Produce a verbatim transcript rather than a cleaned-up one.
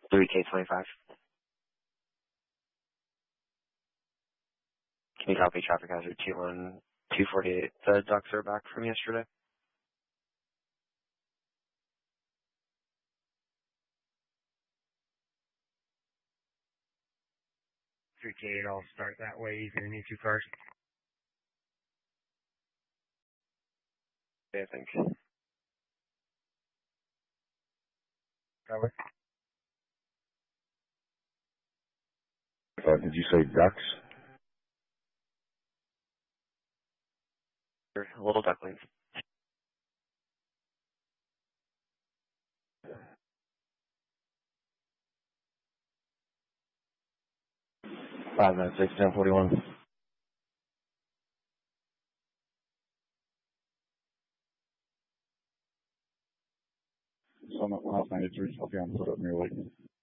three K twenty-five. Can you copy traffic hazard two one two forty-eight? The ducks are back from yesterday. three K eight, I'll start that way. He's going to need two cars. Yeah, I think. Cover. Uh, did you say ducks? A little ducklings. Five nine six ten forty one. Summit last ninety three. Okay, I'm put up near Lake.